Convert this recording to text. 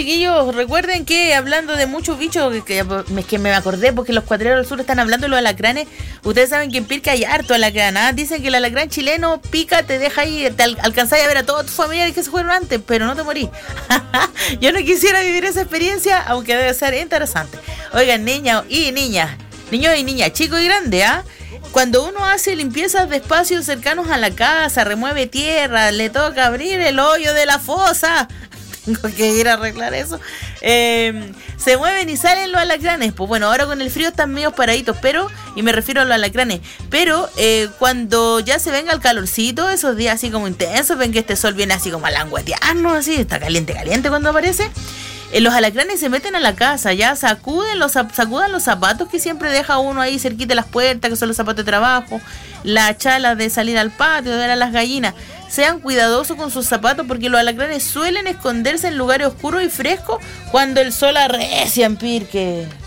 chiquillos, recuerden que hablando de muchos bichos, que me acordé porque los cuatreros del sur están hablando de los alacranes. Ustedes saben que en Pirque hay harto alacrán, ¿ah? Dicen que el alacrán chileno pica, te deja ahí, te alcanzáis a ver a todos tus familiares que se fueron antes, pero no te morís. Yo no quisiera vivir esa experiencia, aunque debe ser interesante. Oigan, niños y niñas, chicos y grandes, ¿ah? Cuando uno hace limpiezas de espacios cercanos a la casa, remueve tierra, le toca abrir el hoyo de la fosa. Tengo que ir a arreglar eso. Se mueven y salen los alacranes. Pues bueno, ahora con el frío están medio paraditos, y me refiero a los alacranes. Pero cuando ya se venga el calorcito, esos días así como intensos, ven que este sol viene así como a languetearnos, así, está caliente cuando aparece. Los alacranes se meten a la casa, ya sacudan los zapatos que siempre deja uno ahí cerquita de las puertas, que son los zapatos de trabajo, la chala de salir al patio, de ver a las gallinas. Sean cuidadosos con sus zapatos porque los alacranes suelen esconderse en lugares oscuros y frescos cuando el sol arrecia en Pirque.